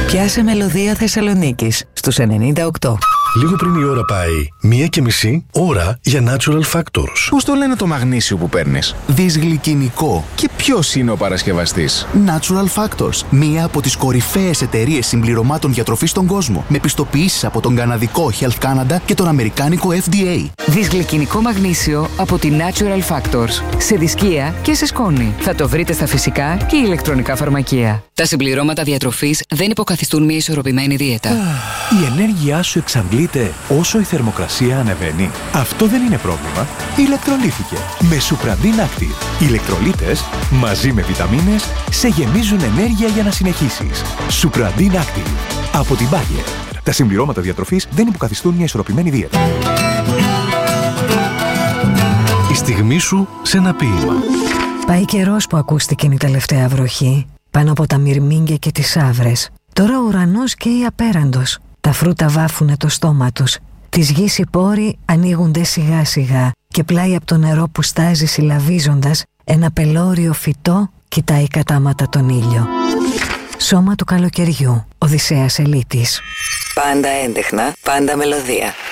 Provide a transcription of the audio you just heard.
Πιάσε μελωδία Θεσσαλονίκης στους 98. Λίγο πριν η ώρα πάει 1:30 ώρα για Natural Factors. Πώς το λένε το μαγνήσιο που παίρνεις? Δυσγλυκινικό. Και ποιος είναι ο παρασκευαστής? Natural Factors. Μία από τις κορυφαίες εταιρείες συμπληρωμάτων διατροφής στον κόσμο. Με πιστοποιήσεις από τον καναδικό Health Canada και τον αμερικάνικο FDA. Δυσγλυκινικό μαγνήσιο από τη Natural Factors. Σε δισκία και σε σκόνη. Θα το βρείτε στα φυσικά και ηλεκτρονικά φαρμακεία. Τα συμπληρώματα διατροφής δεν υποκαθιστούν μια ισορροπημένη δίαιτα. Η ενέργειά σου εξαντλείται όσο η θερμοκρασία ανεβαίνει. Αυτό δεν είναι πρόβλημα. Ηλεκτρολύθηκε με Supradin Active. Οι ηλεκτρολίτες μαζί με βιταμίνες σε γεμίζουν ενέργεια για να συνεχίσεις. Supradin Active από την Bayer. Τα συμπληρώματα διατροφής δεν υποκαθιστούν μια ισορροπημένη δίαιτα. Η στιγμή σου σε ένα ποίημα. Πάει καιρός που ακούστηκε η τελευταία βροχή πάνω από τα μυρμήγκια και τις άβρες. Τώρα ο ουρανός καίει απέραντος. Τα φρούτα βάφουνε το στόμα τους. Της γης οι πόροι ανοίγονται σιγά σιγά και πλάι από το νερό που στάζει συλλαβίζοντας ένα πελώριο φυτό κοιτάει κατάματα τον ήλιο. Σώμα του καλοκαιριού. Οδυσσέας Ελίτης. Πάντα έντεχνα, πάντα μελωδία.